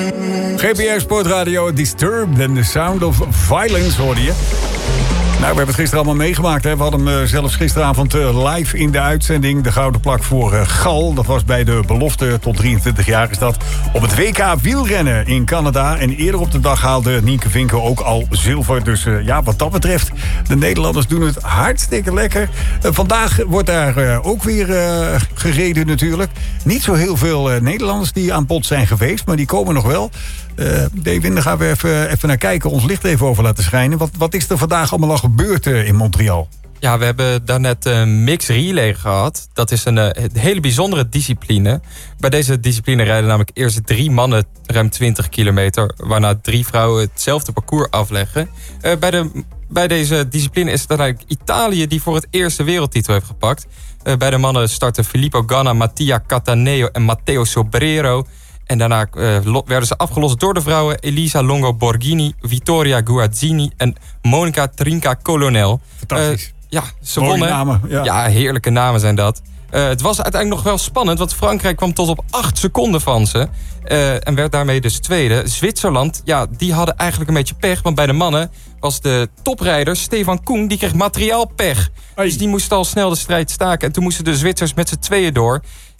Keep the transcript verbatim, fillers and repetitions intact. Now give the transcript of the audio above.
G P R Sportradio, Disturbed and the Sound of Violence hoorde je. Nou, we hebben het gisteren allemaal meegemaakt. Hè. We hadden hem uh, zelfs gisteravond uh, live in de uitzending. De gouden plak voor uh, Gal. Dat was bij de belofte tot drieëntwintig jaar is dat. Op het W K wielrennen in Canada. En eerder op de dag haalde Nienke Vinken ook al zilver. Dus uh, ja, wat dat betreft, de Nederlanders doen het hartstikke lekker. Uh, vandaag wordt daar uh, ook weer uh, gereden natuurlijk. Niet zo heel veel uh, Nederlanders die aan bod zijn geweest. Maar die komen nog wel. Uh, David, daar gaan we even, even naar kijken. Ons licht even over laten schijnen. Wat, wat is er vandaag allemaal al gebeurd uh, in Montreal? Ja, we hebben daarnet een mixed relay gehad. Dat is een, een hele bijzondere discipline. Bij deze discipline rijden namelijk eerst drie mannen ruim twintig kilometer... waarna drie vrouwen hetzelfde parcours afleggen. Uh, bij, de, bij deze discipline is het uiteindelijk Italië... die voor het eerst de wereldtitel heeft gepakt. Uh, bij de mannen starten Filippo Ganna, Mattia Cataneo en Matteo Sobrero... En daarna uh, werden ze afgelost door de vrouwen Elisa Longo Borghini, Vittoria Guazzini en Monica Trinca Colonel. Fantastisch. Uh, ja, ze Mooie wonnen. namen, ja. ja, heerlijke namen zijn dat. Uh, het was uiteindelijk nog wel spannend, want Frankrijk kwam tot op acht seconden van ze. Uh, en werd daarmee dus tweede. Zwitserland, ja, die hadden eigenlijk een beetje pech. Want bij de mannen was de toprijder Stefan Koen, die kreeg materiaalpech. Hey. Dus die moest al snel de strijd staken. En toen moesten de Zwitsers met z'n tweeën door.